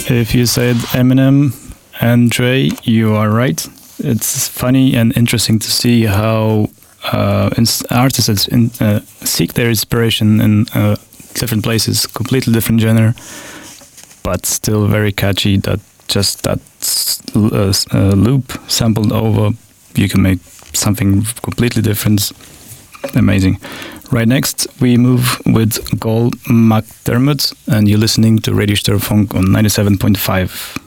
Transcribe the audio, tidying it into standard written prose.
If you said Eminem and Dre, you are right. It's funny and interesting to see how artists seek their inspiration in different places, completely different genre, but still very catchy. That loop sampled over, you can make something completely different. Amazing. Right next, we move with Gol McDermott, and you're listening to Radio Stir Funk on 97.5.